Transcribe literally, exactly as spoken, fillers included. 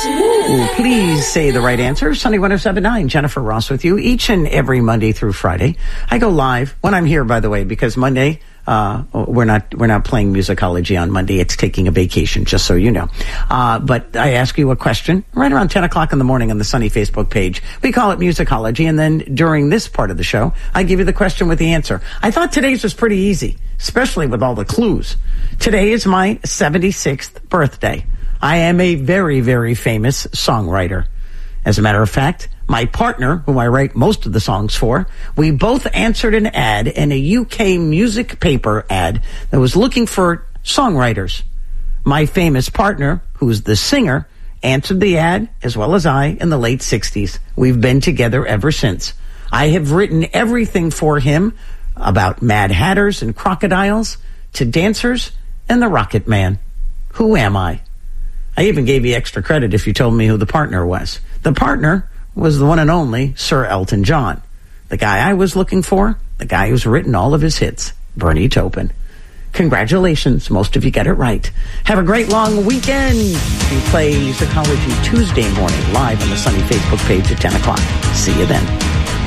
Ooh, please say the right answer. Sunny one oh seven point nine, Jennifer Ross with you each and every Monday through Friday. I go live when I'm here, by the way, because Monday, uh, we're not, we're not playing Musicology on Monday. It's taking a vacation, just so you know. Uh, but I ask you a question right around ten o'clock in the morning on the Sunny Facebook page. We call it Musicology. And then during this part of the show, I give you the question with the answer. I thought today's was pretty easy, especially with all the clues. Today is my seventy-sixth birthday. I am a very, very famous songwriter. As a matter of fact, my partner, who I write most of the songs for, we both answered an ad in a U K music paper ad that was looking for songwriters. My famous partner, who's the singer, answered the ad, as well as I, in the late sixties. We've been together ever since. I have written everything for him about Mad Hatters and crocodiles to dancers and the Rocket Man. Who am I? I even gave you extra credit if you told me who the partner was. The partner was the one and only Sir Elton John. The guy I was looking for, the guy who's written all of his hits, Bernie Taupin. Congratulations, most of you get it right. Have a great long weekend. We play Musicology Tuesday morning live on the Sunny Facebook page at ten o'clock. See you then.